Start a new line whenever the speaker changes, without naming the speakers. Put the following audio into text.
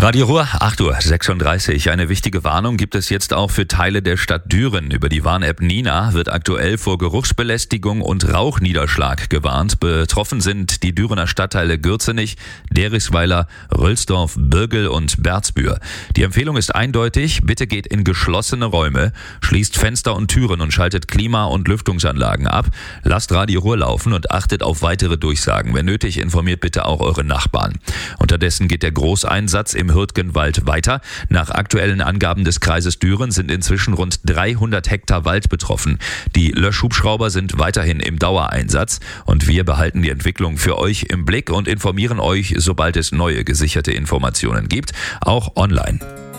Radio Ruhr, 8:36 Uhr. Eine wichtige Warnung gibt es jetzt auch für Teile der Stadt Düren. Über die Warn-App Nina wird aktuell vor Geruchsbelästigung und Rauchniederschlag gewarnt. Betroffen sind die Dürener Stadtteile Gürzenich, Derichsweiler, Rölsdorf, Birgel und Berzbühr. Die Empfehlung ist eindeutig: Bitte geht in geschlossene Räume, schließt Fenster und Türen und schaltet Klima- und Lüftungsanlagen ab. Lasst Radio Ruhr laufen und achtet auf weitere Durchsagen. Wenn nötig, informiert bitte auch eure Nachbarn. Unterdessen geht der Großeinsatz im Hürtgenwald weiter. Nach aktuellen Angaben des Kreises Düren sind inzwischen rund 300 Hektar Wald betroffen. Die Löschhubschrauber sind weiterhin im Dauereinsatz und wir behalten die Entwicklung für euch im Blick und informieren euch, sobald es neue gesicherte Informationen gibt, auch online.